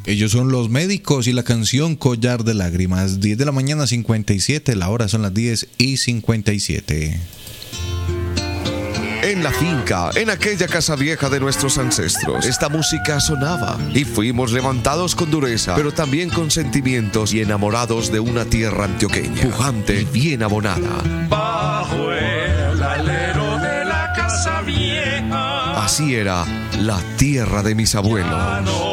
Ellos son Los Médicos y la canción Collar de Lágrimas. 10 de la mañana 57, la hora son las 10:57. En la finca, en aquella casa vieja de nuestros ancestros, esta música sonaba y fuimos levantados con dureza, pero también con sentimientos y enamorados de una tierra antioqueña, pujante y bien abonada. Bajo el alero de la casa vieja. Así era la tierra de mis abuelos.